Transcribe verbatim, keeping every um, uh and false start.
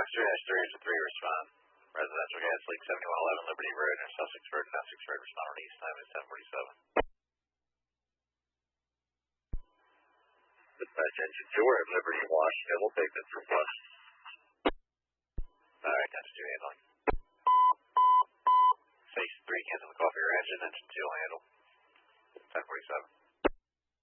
three dash three is a three respond. Residential gas leak seventy-one eleven Liberty Road near Sussex Road and Essex Road. Respond on east. Time is ten forty-seven. Dispatch engine two, we're at Liberty Wash. Schedule pavement for flush. Alright, that's two handling. Station three, cancel the call for your engine. Engine two will handle. ten forty-seven.